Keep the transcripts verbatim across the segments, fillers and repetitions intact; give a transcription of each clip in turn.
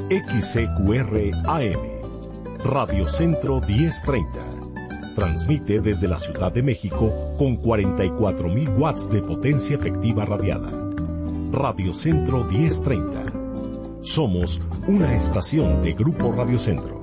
X C Q R A M, Radio Centro diez treinta. Transmite desde la Ciudad de México con cuarenta y cuatro mil watts de potencia efectiva radiada. Radio Centro diez treinta. Somos una estación de Grupo Radio Centro.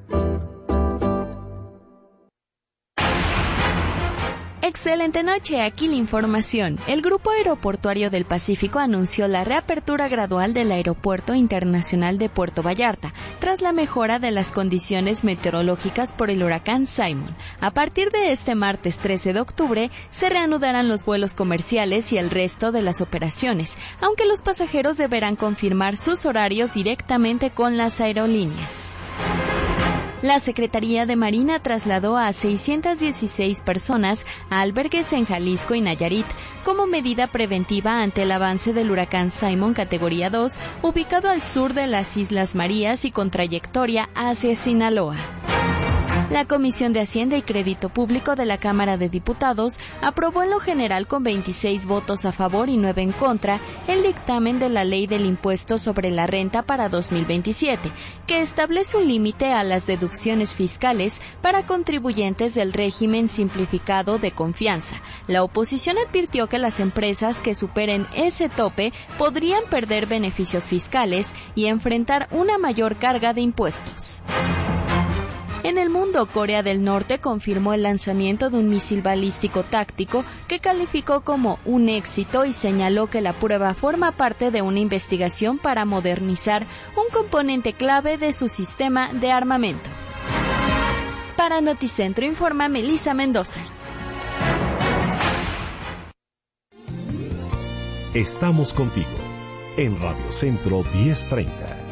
Excelente noche, aquí la información. El Grupo Aeroportuario del Pacífico anunció la reapertura gradual del Aeropuerto Internacional de Puerto Vallarta, tras la mejora de las condiciones meteorológicas por el huracán Simon. A partir de este martes trece de octubre, se reanudarán los vuelos comerciales y el resto de las operaciones, aunque los pasajeros deberán confirmar sus horarios directamente con las aerolíneas. La Secretaría de Marina trasladó a seiscientas dieciséis personas a albergues en Jalisco y Nayarit como medida preventiva ante el avance del huracán Simon categoría dos, ubicado al sur de las Islas Marías y con trayectoria hacia Sinaloa. La Comisión de Hacienda y Crédito Público de la Cámara de Diputados aprobó en lo general con veintiséis votos a favor y nueve en contra el dictamen de la Ley del Impuesto sobre la Renta para dos mil veintisiete, que establece un límite a las deducciones fiscales para contribuyentes del régimen simplificado de confianza. La oposición advirtió que las empresas que superen ese tope podrían perder beneficios fiscales y enfrentar una mayor carga de impuestos. En el mundo, Corea del Norte confirmó el lanzamiento de un misil balístico táctico que calificó como un éxito y señaló que la prueba forma parte de una investigación para modernizar un componente clave de su sistema de armamento. Para Noticentro informa Melissa Mendoza. Estamos contigo en Radio Centro diez treinta.